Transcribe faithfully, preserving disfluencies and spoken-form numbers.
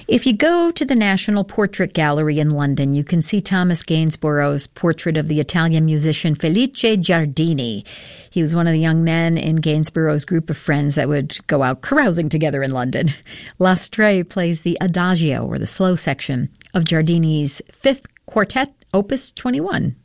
If you go to the National Portrait Gallery in London, you can see Thomas Gainsborough's portrait of the Italian musician Felice Giardini. He was one of the young men in Gainsborough's group of friends that would go out carousing together in London. Lastre plays the Adagio, or the slow section, of Giardini's Fifth Quartet, Opus twenty-one.